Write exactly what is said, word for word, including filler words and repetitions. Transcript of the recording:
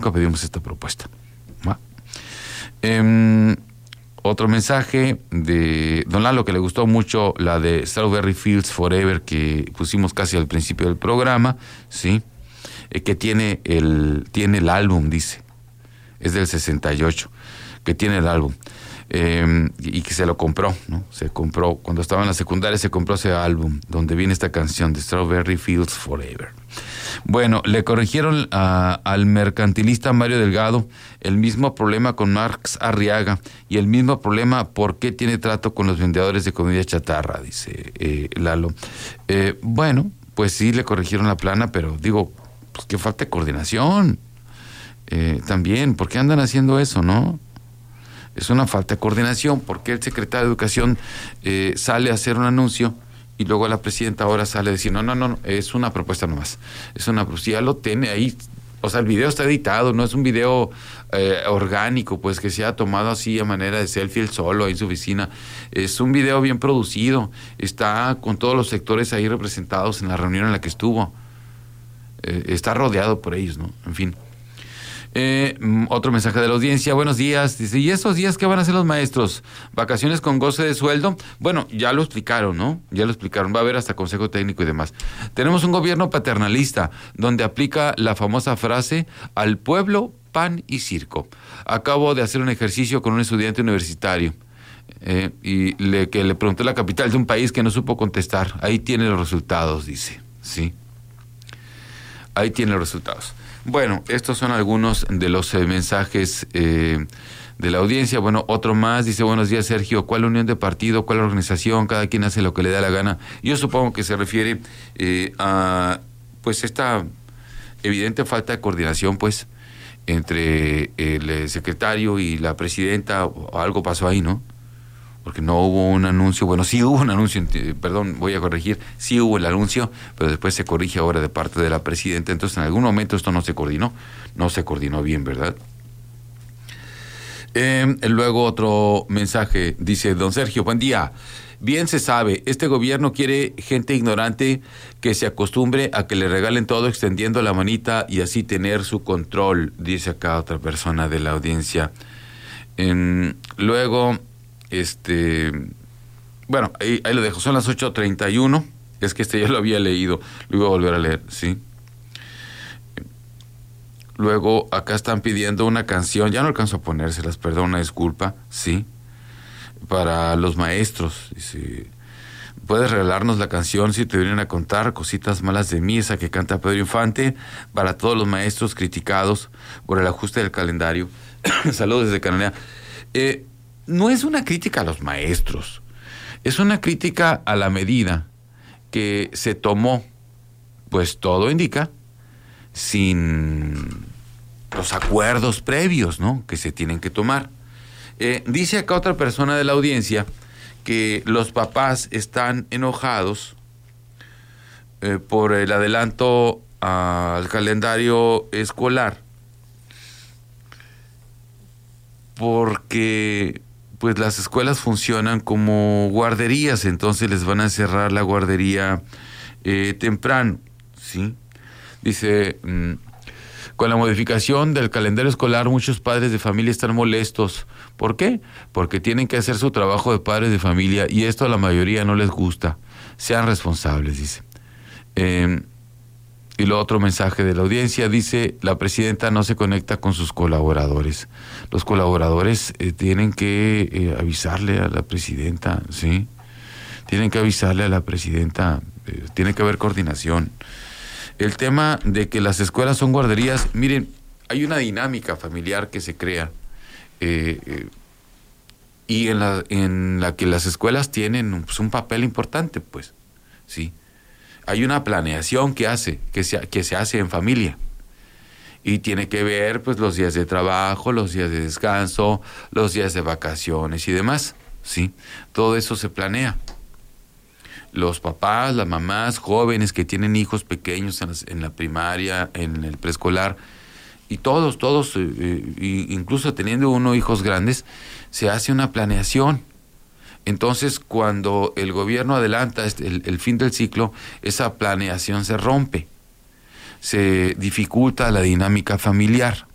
nunca pedimos esta propuesta. ¿Va? Eh, otro mensaje de don Lalo, que le gustó mucho la de Strawberry Fields Forever, que pusimos casi al principio del programa, ¿sí? Eh, que tiene el, tiene el álbum, dice. Es del sesenta y ocho, que tiene el álbum. Eh, y que se lo compró, ¿no? Se compró, cuando estaba en la secundaria se compró ese álbum donde viene esta canción de Strawberry Fields Forever. Bueno, le corrigieron a, al mercantilista Mario Delgado el mismo problema con Marx Arriaga y el mismo problema por qué tiene trato con los vendedores de comida chatarra, dice eh, Lalo. Eh, bueno, pues sí le corrigieron la plana, pero digo, pues que falta de coordinación. Eh, también, ¿por qué andan haciendo eso, no? Es una falta de coordinación, porque el secretario de Educación eh, sale a hacer un anuncio y luego la presidenta ahora sale a decir, no, no, no, es una propuesta nomás. Es una propuesta, ya lo tiene ahí, o sea, el video está editado, no es un video eh, orgánico, pues que se ha tomado así a manera de selfie él solo ahí en su oficina. Es un video bien producido, está con todos los sectores ahí representados en la reunión en la que estuvo. Eh, está rodeado por ellos, ¿no? En fin. Eh, otro mensaje de la audiencia, buenos días, dice, ¿y estos días qué van a hacer los maestros? ¿Vacaciones con goce de sueldo? Bueno, ya lo explicaron, ¿no? Ya lo explicaron, va a haber hasta consejo técnico y demás. Tenemos un gobierno paternalista, donde aplica la famosa frase, al pueblo, pan y circo. Acabo de hacer un ejercicio con un estudiante universitario, eh, y le, que le pregunté la capital de un país que no supo contestar. Ahí tiene los resultados, dice, ¿sí? Ahí tiene los resultados. Bueno, estos son algunos de los eh, mensajes eh, de la audiencia. Bueno, otro más, dice, buenos días, Sergio, ¿cuál unión de partido, cuál organización? Cada quien hace lo que le da la gana. Yo supongo que se refiere eh, a, pues, esta evidente falta de coordinación, pues, entre el secretario y la presidenta, o algo pasó ahí, ¿no? Porque no hubo un anuncio, bueno, sí hubo un anuncio, perdón, voy a corregir, sí hubo el anuncio, pero después se corrige ahora de parte de la presidenta, entonces en algún momento esto no se coordinó, no se coordinó bien, ¿verdad? Eh, luego otro mensaje, dice, don Sergio, buen día, bien se sabe, este gobierno quiere gente ignorante que se acostumbre a que le regalen todo extendiendo la manita y así tener su control, dice acá otra persona de la audiencia. Eh, luego... Este, bueno, ahí, ahí lo dejo, son las ocho treinta y uno, es que este ya lo había leído, lo iba a volver a leer, ¿sí? Luego acá están pidiendo una canción, ya no alcanzo a ponérselas, perdón, una disculpa, ¿sí? Para los maestros, dice, ¿puedes regalarnos la canción si te vienen a contar cositas malas de mí, esa que canta Pedro Infante, para todos los maestros criticados por el ajuste del calendario? Saludos desde Cananea. Eh, No es una crítica a los maestros, es una crítica a la medida que se tomó, pues todo indica, sin los acuerdos previos, ¿no?, que se tienen que tomar. Eh, dice acá otra persona de la audiencia que los papás están enojados eh, por el adelanto al calendario escolar, porque pues las escuelas funcionan como guarderías, entonces les van a cerrar la guardería eh, temprano, ¿sí? Dice, mmm, con la modificación del calendario escolar, muchos padres de familia están molestos. ¿Por qué? Porque tienen que hacer su trabajo de padres de familia y esto a la mayoría no les gusta. Sean responsables, dice. Eh, Y lo otro mensaje de la audiencia dice, la presidenta no se conecta con sus colaboradores. Los colaboradores eh, tienen que eh, avisarle a la presidenta, ¿sí? Tienen que avisarle a la presidenta, eh, tiene que haber coordinación. El tema de que las escuelas son guarderías, miren, hay una dinámica familiar que se crea eh, eh, y en la, en la que las escuelas tienen pues, un papel importante, pues, ¿sí? Hay una planeación que hace, que se, que se hace en familia. Y tiene que ver, pues, los días de trabajo, los días de descanso, los días de vacaciones y demás, ¿sí? Todo eso se planea. Los papás, las mamás, jóvenes que tienen hijos pequeños en, las, en la primaria, en el preescolar, y todos, todos, eh, incluso teniendo uno hijos grandes, se hace una planeación. Entonces, cuando el gobierno adelanta el, el fin del ciclo, esa planeación se rompe, se dificulta la dinámica familiar.